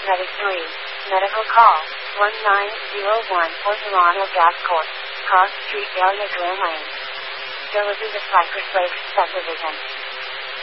Medic 3. Medical call. 1901 for Delano Gas Corp. Cross Street, Elliott Glen Lane. Delivery to Cypress Lakes Subdivision.